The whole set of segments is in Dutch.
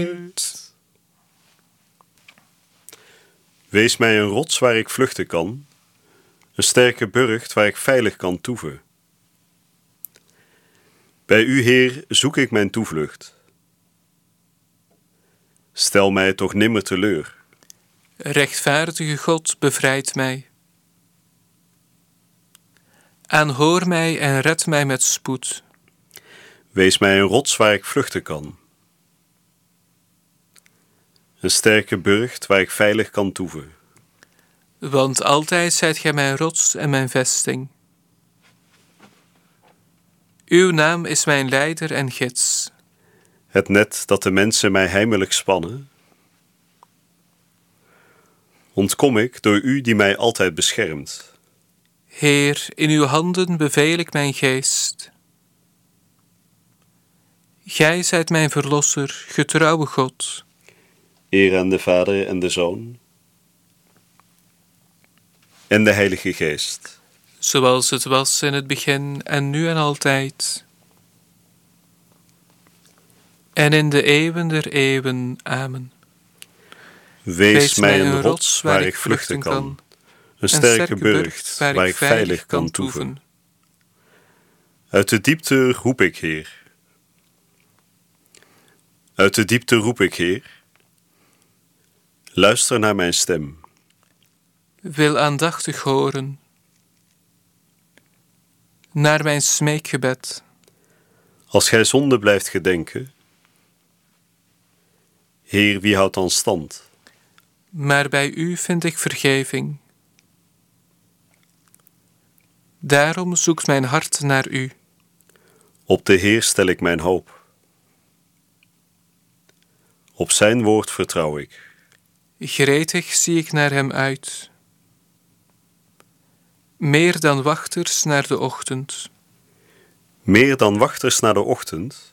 uit. Wees mij een rots waar ik vluchten kan, een sterke burcht waar ik veilig kan toeven. Bij u, Heer, zoek ik mijn toevlucht. Stel mij toch nimmer teleur. Rechtvaardige God, bevrijd mij. Aanhoor mij en red mij met spoed. Wees mij een rots waar ik vluchten kan, een sterke burcht waar ik veilig kan toeven. Want altijd zijt gij mijn rots en mijn vesting. Uw naam is mijn leider en gids. Het net dat de mensen mij heimelijk spannen, ontkom ik door u die mij altijd beschermt. Heer, in uw handen beveel ik mijn geest. Gij zijt mijn verlosser, getrouwe God. Eer aan de Vader en de Zoon en de Heilige Geest. Zoals het was in het begin en nu en altijd. En in de eeuwen der eeuwen. Amen. Wees mij een rots waar ik vluchten kan, een sterke burcht waar ik veilig kan toeven. Uit de diepte roep ik, Heer. Uit de diepte roep ik, Heer. Luister naar mijn stem. Wil aandachtig horen naar mijn smeekgebed. Als gij zonde blijft gedenken, Heer, wie houdt dan stand? Maar bij u vind ik vergeving. Daarom zoekt mijn hart naar u. Op de Heer stel ik mijn hoop. Op zijn woord vertrouw ik. Gretig zie ik naar hem uit. Meer dan wachters naar de ochtend. Meer dan wachters naar de ochtend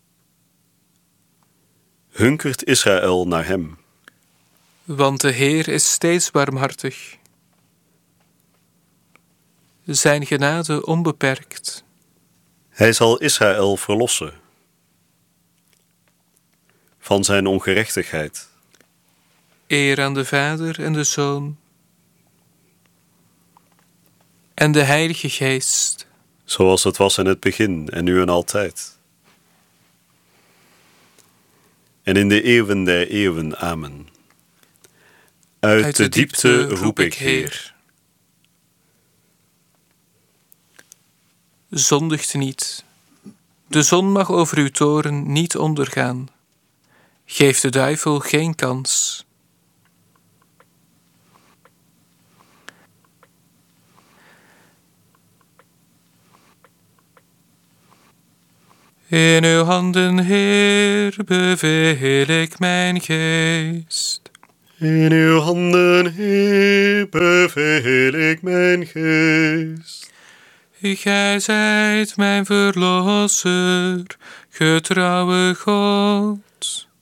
hunkert Israël naar hem. Want de Heer is steeds barmhartig. Zijn genade onbeperkt. Hij zal Israël verlossen van zijn ongerechtigheid. Eer aan de Vader en de Zoon en de Heilige Geest. Zoals het was in het begin en nu en altijd. En in de eeuwen der eeuwen. Amen. Uit de diepte roep ik, Heer. Zondigt niet. De zon mag over uw toren niet ondergaan. Geef de duivel geen kans. In uw handen, Heer, beveel ik mijn geest. In uw handen, Heer, beveel ik mijn geest. Gij zijt mijn verlosser, getrouwe God.